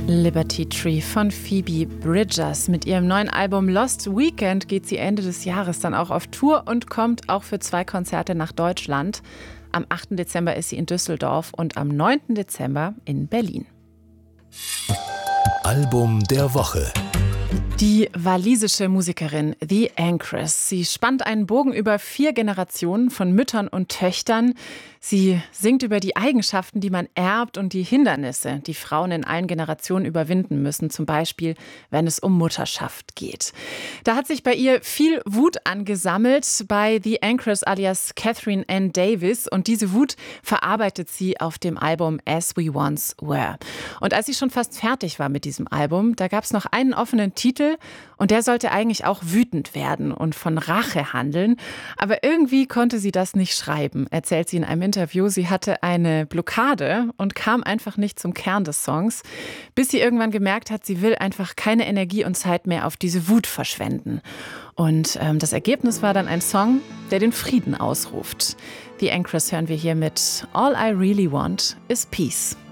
Liberty Tree von Phoebe Bridgers. Mit ihrem neuen Album Lost Weekend geht sie Ende des Jahres dann auch auf Tour und kommt auch für 2 Konzerte nach Deutschland. Am 8. Dezember ist sie in Düsseldorf und am 9. Dezember in Berlin. Album der Woche. Die walisische Musikerin The Anchoress. Sie spannt einen Bogen über 4 Generationen von Müttern und Töchtern. Sie singt über die Eigenschaften, die man erbt und die Hindernisse, die Frauen in allen Generationen überwinden müssen. Zum Beispiel, wenn es um Mutterschaft geht. Da hat sich bei ihr viel Wut angesammelt bei The Anchoress alias Catherine Ann Davis. Und diese Wut verarbeitet sie auf dem Album As We Once Were. Und als sie schon fast fertig war mit diesem Album, da gab es noch einen offenen Titel und der sollte eigentlich auch wütend werden und von Rache handeln. Aber irgendwie konnte sie das nicht schreiben, erzählt sie in einem Interview. Sie hatte eine Blockade und kam einfach nicht zum Kern des Songs, bis sie irgendwann gemerkt hat, sie will einfach keine Energie und Zeit mehr auf diese Wut verschwenden. Und das Ergebnis war dann ein Song, der den Frieden ausruft. The Anchoress hören wir hier mit All I Really Want Is Peace.